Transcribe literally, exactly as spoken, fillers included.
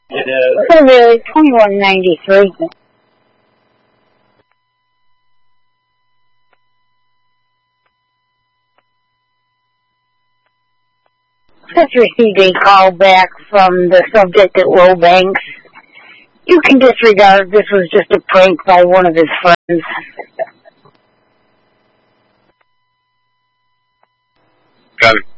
It is. So really, twenty-one ninety-three. Just received a call back from the subject at Low Banks. You can disregard. This was just a prank by one of his friends. Got it.